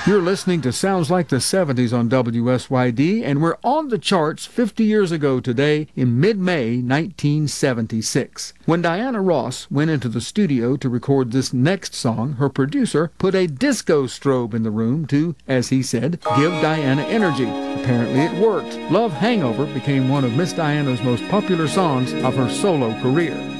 You're listening to Sounds Like the 70s on WSYD, and we're on the charts 50 years ago today in mid-May 1976. When Diana Ross went into the studio to record this next song, her producer put a disco strobe in the room to, as he said, give Diana energy. Apparently it worked. Love Hangover became one of Miss Diana's most popular songs of her solo career.